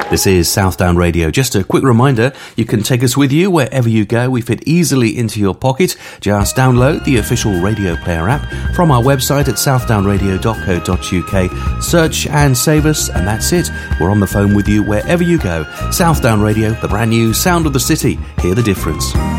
This is Southdown Radio. Just a quick reminder, you can take us with you wherever you go. We fit easily into your pocket. Just download the official Radio Player app from our website at southdownradio.co.uk. Search and save us, and that's it. We're on the phone with you wherever you go. Southdown Radio, the brand new sound of the city. Hear the difference.